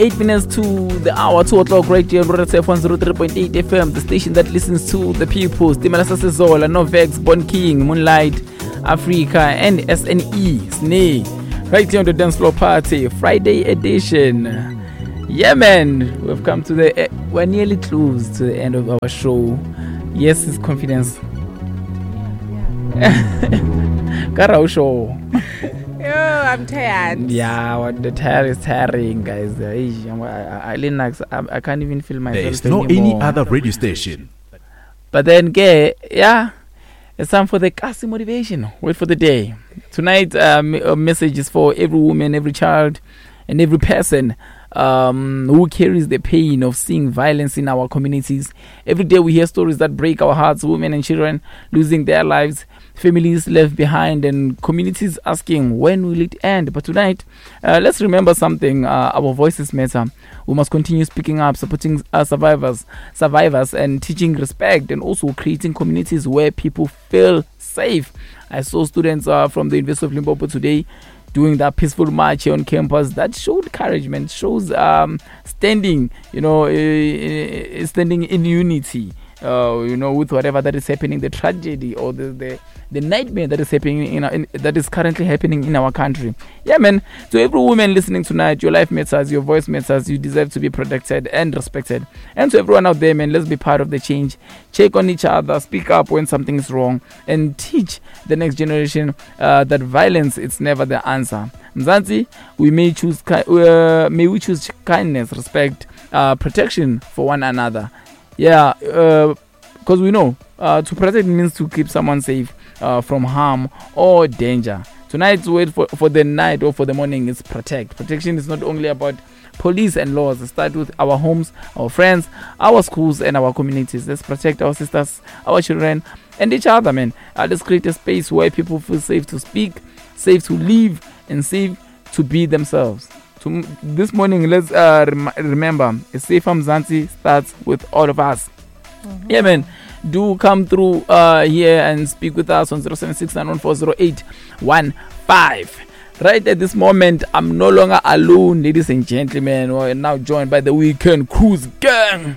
8 minutes to the hour, 2 o'clock, right here on RTF 103.8 FM, the station that listens to the people. Stimela Sasezola, Novex, Bon King, Moonlight, Africa, and SNE, Snee. Right here on the Dance Floor Party, Friday edition. Yeah, man, we've come to the... we're nearly close to the end of our show. Yes, it's confidence. Karao show. Oh, I'm tired. Yeah, what the tire is tiring, guys. I can't even feel myself. There is no anymore. any other radio station. But then, yeah, it's time for the Kasi motivation. Wait for the day. Tonight, a message is for every woman, every child, and every person who carries the pain of seeing violence in our communities. Every day we hear stories that break our hearts, women and children losing their lives, families left behind, and communities asking, when will it end? But tonight, let's remember something. Our voices matter. We must continue speaking up, supporting survivors, and teaching respect, and also creating communities where people feel safe. I saw students from the University of Limpopo today doing that peaceful march here on campus that showed encouragement, shows standing, standing in unity, with whatever that is happening, the tragedy or the nightmare that is happening that is currently happening in our country. Yeah, man. To every woman listening tonight, your life matters, your voice matters. You deserve to be protected and respected. And to everyone out there, man, let's be part of the change. Check on each other, speak up when something is wrong, and teach the next generation that violence is never the answer. Mzansi, may we choose kindness, respect, protection for one another. Yeah, because we know to protect means to keep someone safe from harm or danger. Tonight's word for the night or for the morning is protect. Protection is not only about police and laws. It starts with our homes, our friends, our schools, and our communities. Let's protect our sisters, our children, and each other, man. Let's create a space where people feel safe to speak, safe to live, and safe to be themselves. This morning, let's remember, a safer Mzansi starts with all of us. Mm-hmm. Yeah, man. Do come through here and speak with us on 0769140815. Right at this moment, I'm no longer alone, ladies and gentlemen. We're now joined by the Weekend Cruise Gang.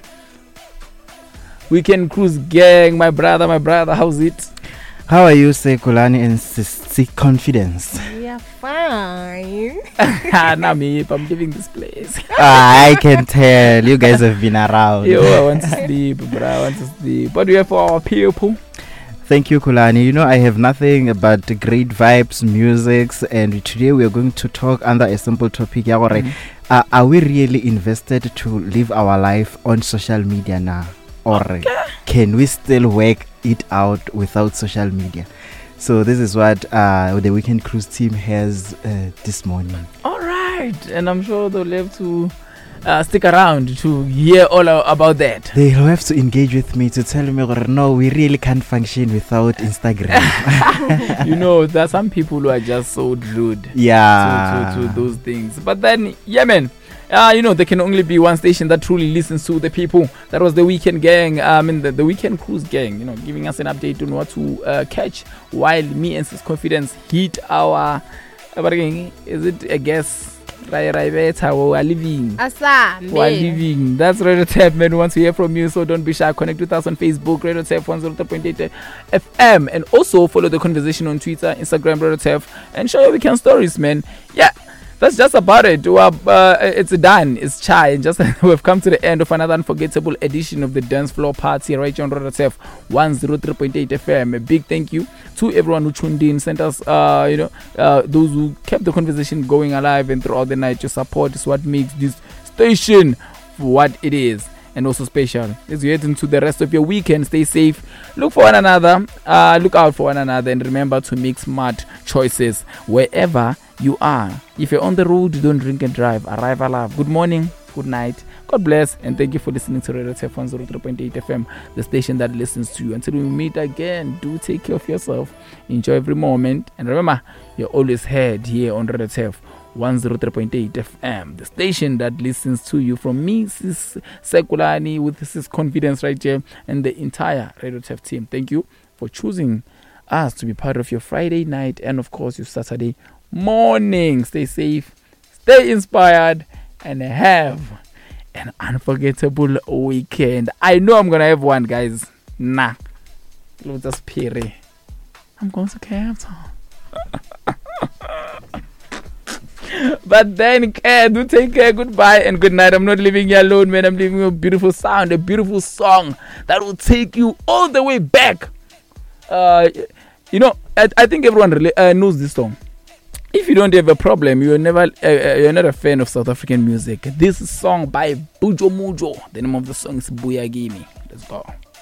Weekend Cruise Gang, my brother, how's it? How are you, Sekulani and Sick Confidence? Yeah, fine. I'm leaving this place. I can tell. You guys have been around. Yo, I want to sleep, bro. I want to sleep. What do you have for our people? Thank you, Kulani. I have nothing but great vibes, musics, and today we are going to talk under a simple topic. Are we really invested to live our life on social media now? Or can we still work it out without social media? So this is what the Weekend Cruise team has this morning. All right, and I'm sure they'll have to stick around to hear all about that. They'll have to engage with me to tell me, no, we really can't function without Instagram. There are some people who are just so rude to those things. But then, yeah, man. There can only be one station that truly listens to the people. That was the Weekend Gang, the Weekend Cruise Gang, giving us an update on what to catch while me and Sis Confidence hit our, is it a guess? We're living. That's Radio Tap, man. Once we hear from you, so don't be shy. Connect with us on Facebook, Radio Tap 103.8 FM, and also follow the conversation on Twitter, Instagram, Radio Tap, and share your weekend stories, man. Yeah. That's just about it. It's done. It's chai. And just we've come to the end of another unforgettable edition of the Dance Floor Party right here on RTF 103.8 FM. A big thank you to everyone who tuned in, sent us, those who kept the conversation going alive and throughout the night. Your support is what makes this station what it is, and also special. As you head into the rest of your weekend, stay safe. Look for one another. Look out for one another, and remember to make smart choices wherever you are. If you're on the road, don't drink and drive. Arrive alive. Good morning, good night, God bless, and thank you for listening to Radio Tef 103.8 FM, the station that listens to you. Until we meet again, do take care of yourself, enjoy every moment, and remember, you're always heard here on Radio Tef 103.8 FM, the station that listens to you. From me, Sis Sekulani, with Sis Confidence right here, and the entire Radio Tef team. Thank you for choosing us to be part of your Friday night and, of course, your Saturday morning. Stay safe, stay inspired, and have an unforgettable weekend. I know I'm gonna have one, guys. Nah, Lotus Piri. I'm going to Cape Town. But then, do take care. Goodbye and good night. I'm not leaving you alone, man. I'm leaving you a beautiful sound, a beautiful song that will take you all the way back. You know, I think everyone really knows this song. If you don't have a problem, you're not a fan of South African music. This song by Bujo Mujo. The name of the song is Buyagimi. Let's go.